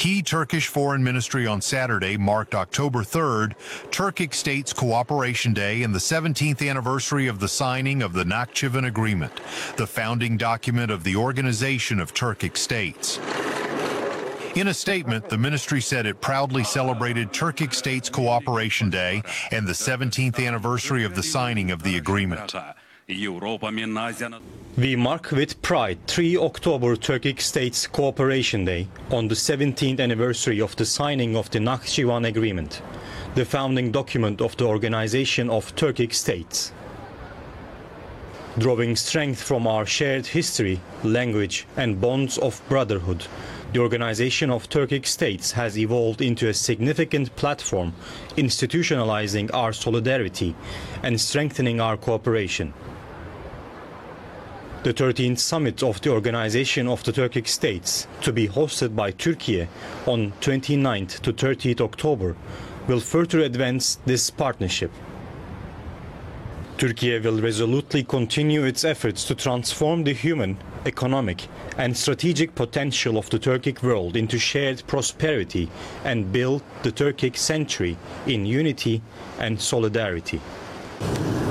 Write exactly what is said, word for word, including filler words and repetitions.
Key Turkish Foreign Ministry on Saturday marked October third, Turkic States Cooperation Day and the seventeenth anniversary of the signing of the Nakhchivan Agreement, the founding document of the Organization of Turkic States. In a statement, the ministry said it proudly celebrated Turkic States Cooperation Day and the seventeenth anniversary of the signing of the agreement. We mark with pride the third of October Turkic States Cooperation Day on the seventeenth anniversary of the signing of the Nakhchivan Agreement, the founding document of the Organization of Turkic States. Drawing strength from our shared history, language and bonds of brotherhood, the Organization of Turkic States has evolved into a significant platform, institutionalizing our solidarity and strengthening our cooperation. The thirteenth summit of the Organization of the Turkic States, to be hosted by Turkey on twenty-ninth to thirtieth of October, will further advance this partnership. Turkey will resolutely continue its efforts to transform the human, economic and strategic potential of the Turkic world into shared prosperity and build the Turkic century in unity and solidarity.